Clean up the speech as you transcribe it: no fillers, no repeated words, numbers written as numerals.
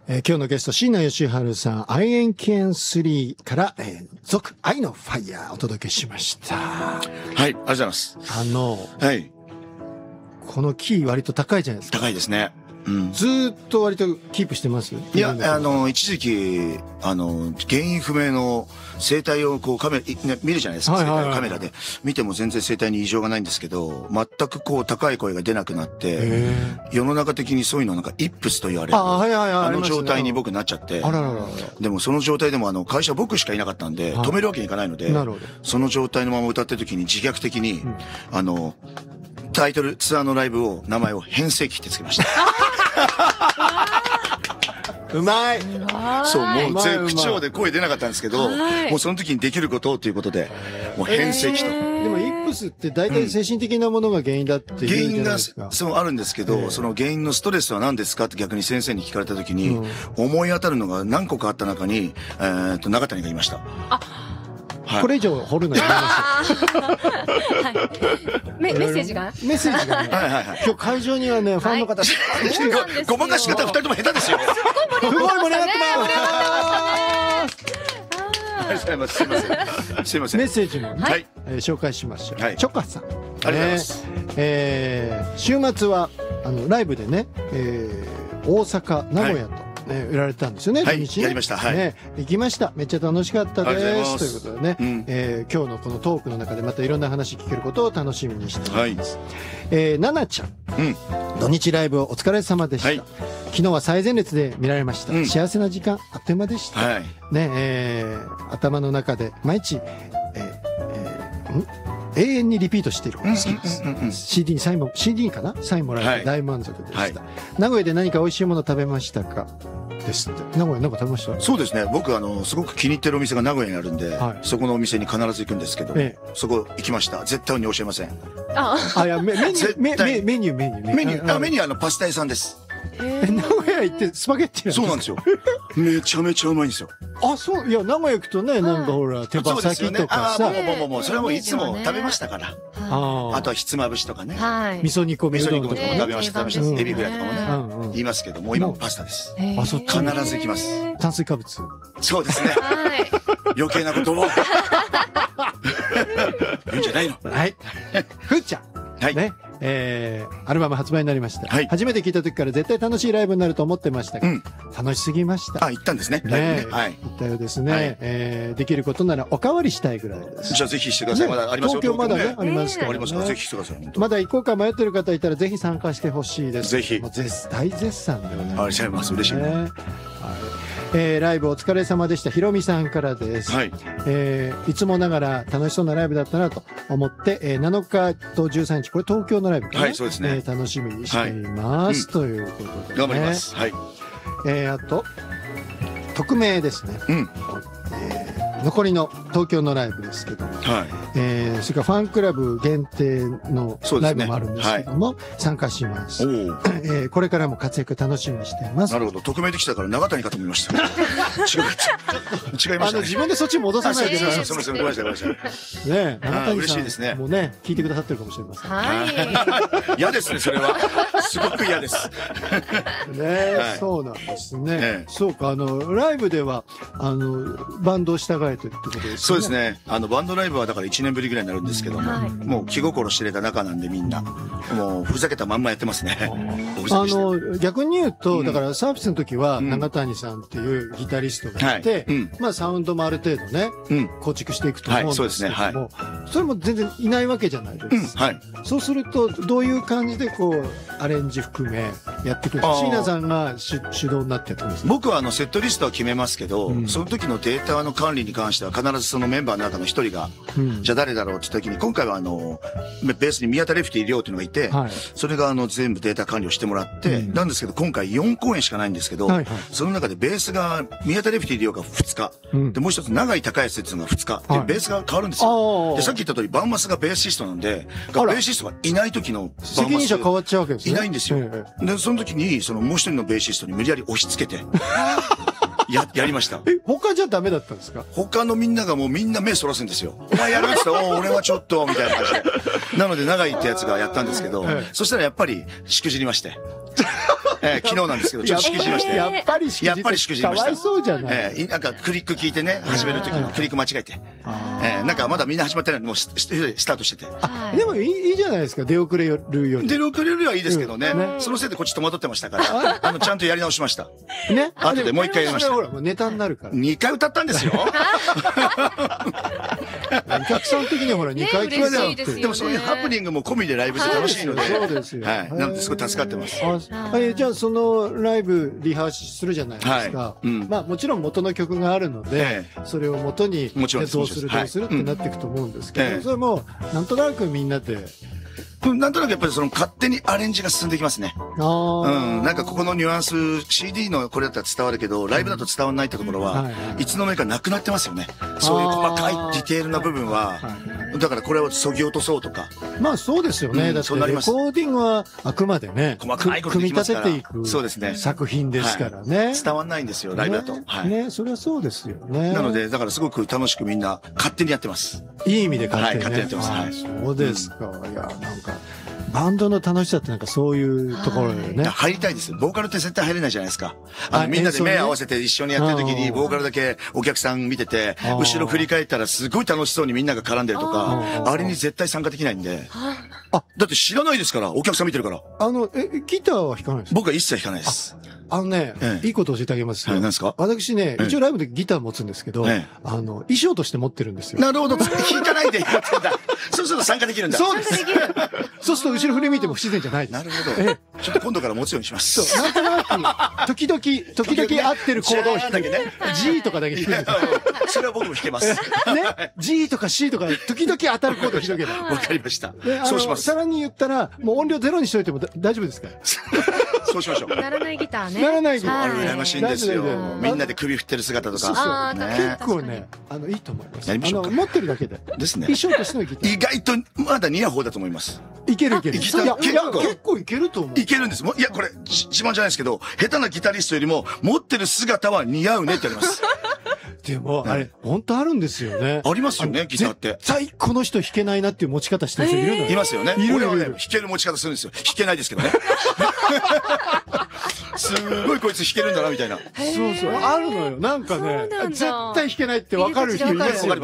今日のゲスト、椎名義治さん、愛煙犬3から、続、愛のファイヤーお届けしました。 はい、ありがとうございます。はい。 このキー割と高いじゃないですか。 高いですね。うん、 ずーっと割とキープしてます？ いや、一時期、原因不明の生態をこう見るじゃないですか。カメラで。見ても全然生態に異常がないんですけど、全くこう高い声が出なくなって、世の中的にそういうのなんかイップスと言われる。状態に僕なっちゃって。でもその状態でも会社僕しかいなかったんで、止めるわけにいかないので、その状態のまま歌ってる時に自虐的に、タイトル、ツアーのライブを、名前を変声期ってつけました。 うまい。 そう、もう口調で声出なかったんですけど、もうその時にできることということで、もう変声期と。でもイップスって大体精神的なものが原因だっていうじゃないですか。 原因が、そうあるんですけど、その原因のストレスは何ですかって逆に先生に聞かれた時に、思い当たるのが何個かあった中に、中谷がいました。 これ以上掘るのやめましょう。メッセージがね、今日会場にはね、ファンの方、 ごまかし方二人とも下手ですよ。 すごい盛り上がってます。 ありがとうございます。すいません。すいません。 メッセージも紹介しましょう。チョカさん。 ありがとうございます。 週末はライブでね、大阪、名古屋と。売られたんですよね。 はい、やりました。はい。 行きました。めっちゃ楽しかったです。ということでね、今日のこのトークの中でまたいろんな話聞けることを楽しみにしています。ななちゃん。土日ライブお疲れ様でした。昨日は最前列で見られました。幸せな時間、あっという間でした。ね、頭の中で毎日、永遠にリピートしていること好きです。CD かなサインもらえて大満足でした。名古屋で何か美味しいもの食べましたかですって。名古屋なんか食べました？ そうですね。僕すごく気に入ってるお店が名古屋にあるんで、そこのお店に必ず行くんですけど、そこ行きました。絶対に教えません。 いや、メニューパスタ屋さんです。 名古屋行ってスパゲッティそうなんですよ。めちゃめちゃうまいんですよ。 そう、いや、名古屋行くとね、なんかほら、手羽先とかさ。 もう、それはもういつも食べましたから。あとはひつまぶしとかね。 味噌煮込みとかも食べました。エビフライとかもね。言いますけど、もう今もパスタです。必ず行きます。 炭水化物。 そうですね。余計なことを。言うんじゃないの。 はい。ふーちゃん。はい。ね。アルバム発売になりました。初めて聞いた時から絶対楽しいライブになると思ってましたが、楽しすぎました。 行ったんですね。 行ったようですね。できることならおかわりしたいぐらいです。 じゃあぜひしてください。まだありますよ。 東京まだね、ありますから。 ありますから、ぜひしてください。 まだ行こうか迷ってる方いたらぜひ参加してほしいです。 ぜひ。 大絶賛でございます。 ありがとうございます。嬉しいね。 ライブお疲れ様でした。ひろみさんからです。いつもながら楽しそうなライブだったなと思って、7日と13日、これ東京のライブかな。 はい、そうですね。 楽しみにしています。ということで。 頑張ります。はい。 あと、匿名ですね。残りの東京のライブですけども、それからファンクラブ限定のライブもあるんですけども、参加します。これからも活躍楽しみにしています。 なるほど。匿名できたから長谷かと思いました。違いました。 自分でそっち戻さないでください。 すみません、ごめんなさい、ごめんなさい。 ねえ、長谷嬉しいですね。 もうね、聞いてくださってるかもしれません。 嫌ですね、それは。すごく嫌です。 ね、そうなんですね。そうか、ライブでは、バンドを従えてるってことですね。 そうですね。バンドライブはだから1年ぶりぐらいになるんですけども、もう気心知れた仲なんでみんな、もうふざけたまんまやってますね。 逆に言うと、だからサービスの時は、長谷さんっていうギタリストがいて、まあサウンドもある程度ね、構築していくと思うんですけども、それも全然いないわけじゃないですか。そうすると、どういう感じでこう、アレンジ含めやっていくんですか？椎名さんが主導になってやってるんですか？ 僕はセットリストは決めますけど、その時のデータの管理に関しては必ずそのメンバーの中の一人が、じゃあ誰だろうって時に、今回はベースに宮田レフティ亮っていうのがいて、それが全部データ管理をしてもらって、なんですけど今回4公演しかないんですけど、その中でベースが宮田レフティ亮が2日、でもう一つ永井孝康っていうのが2日、でベースが変わるんですよ。でさっき言った通りバンマスがベーシストなんで、ベーシストがいない時のバンマス責任者変わっちゃうわけですね。 いないんですよ。でその時にもう一人のベーシストに無理やり押し付けてやりました。 他じゃダメだったんですか？ 他のみんながもうみんな目そらすんですよ。お前やるって言ったら、俺はちょっと、みたいな感じで。なので、長井ってやつがやったんですけど、そしたらやっぱり、しくじりまして。昨日なんですけど、ちょっとしくじりまして。 やっぱりしくじりました。かわいそうじゃない。 なんかクリック聞いてね、始めるときにクリック間違えて。なんかまだみんな始まってないのにもうスタートしてて。 でもいいじゃないですか、出遅れるより。 出遅れるよりはいいですけどね。そのせいでこっち戸惑ってましたから、ちゃんとやり直しました。 ね。 後でもう一回やりました。 ほら、もうネタになるから。 2回歌ったんですよ。 お客さん的にはほら、2回聞いてる。 でもそういうハプニングも込みでライブして楽しいので。 そうですよ。 はい。なのですごい助かってます。 じゃあ、そのライブリハーサルするじゃないですか。まあ、もちろん元の曲があるので、それを元にどうするってなっていくと思うんですけど、それも、なんとなくみんなで、 なんとなくやっぱりその勝手にアレンジが進んでいきますね。なんかここのニュアンス、CD のこれだったら伝わるけど、ライブだと伝わらないってところは、いつの間にかなくなってますよね。そういう細かいディテールな部分は、だからこれを削ぎ落とそうとか。 まあそうですよね。だってレコーディングはあくまでね、 細かいこと組み立てていく作品ですからね。 伝わんないんですよ、ライブだと。 ね、それはそうですよね。 なので、だからすごく楽しくみんな勝手にやってます。 いい意味で勝手にやってます。はい。 そうですか。いや、なんか、バンドの楽しさってなんかそういうところでね。 入りたいです。ボーカルって絶対入れないじゃないですか。みんなで目合わせて一緒にやってる時に、ボーカルだけお客さん見てて、後ろ振り返ったらすごい楽しそうにみんなが絡んでるとか、あれに絶対参加できないんで。だって知らないですから、お客さん見てるから。 ギターは弾かないですか？ 僕は一切弾かないです。 いいこと教えてあげますよ。 何ですか？ 私ね、一応ライブでギター持つんですけど、衣装として持ってるんですよ。 なるほど。弾かないでやってんだ。そうすると参加できるんだ。 そうです。そうすると後ろ振り向いても不自然じゃないです。 なるほど。ちょっと今度から持つようにします。 そう。なんとなく、時々合ってるコードを弾く。G とかだけ弾くんですよ。 それは僕も弾けます。 ね。G とか C とか、時々当たるコードを弾けば。 わかりました。そうします。 さらに言ったら、もう音量ゼロにしといても大丈夫ですから。 そうしましょう。 ならないギターね。 ならないギター。羨ましいんですよ。みんなで首振ってる姿とか。 結構ね、いいと思います。 やりましょうか。 持ってるだけで。 ですね。 衣装としてのギター。 意外とまだ似合う方だと思います。 いける。 結構いけると思う。 いけるんです。いや、これ、自慢じゃないですけど、下手なギタリストよりも、持ってる姿は似合うねって言われます。 でも、あれ、本当あるんですよね。 ありますよね、ギターって。 絶対この人弾けないなっていう持ち方してる人いるのよ。 いますよね。 俺はね、弾ける持ち方するんですよ。弾けないですけどね。すごいこいつ弾けるんだな、みたいな。 そう、あるのよ。なんかね、絶対弾けないって分かる人いますよね。